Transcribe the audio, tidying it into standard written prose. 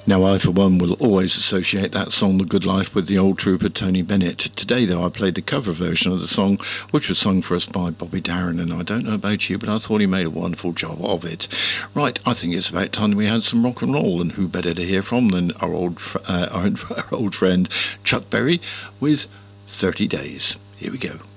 Now, I, for one, will always associate that song, The Good Life, with the old trooper Tony Bennett. Today, though, I played the cover version of the song, which was sung for us by Bobby Darin, and I don't know about you, but I thought he made a wonderful job of it. Right, I think it's about time we had some rock and roll, and who better to hear from than our old friend Chuck Berry with 30 Days. Here we go.